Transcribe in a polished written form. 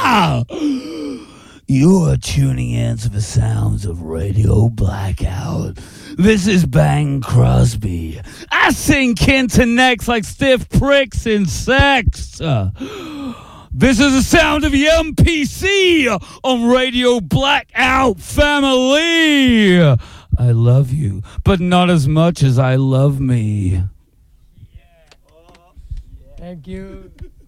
You are tuning in to the sounds of Radio Blackout. This is Bang Crosby. I sing Kinta necks like stiff pricks in sex. This is the sound of the MPC on Radio Blackout Family. I love you, but not as much as I love me. Thank you.